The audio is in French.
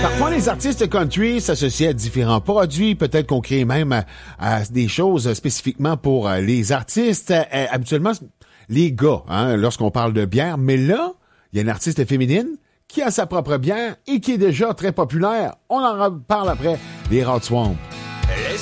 Parfois, les artistes country s'associent à différents produits. Peut-être qu'on crée même à des choses spécifiquement pour les artistes. Habituellement, les gars, hein, lorsqu'on parle de bière. Mais là, il y a une artiste féminine qui a sa propre bière et qui est déjà très populaire. On en parle après les Rod Swamp.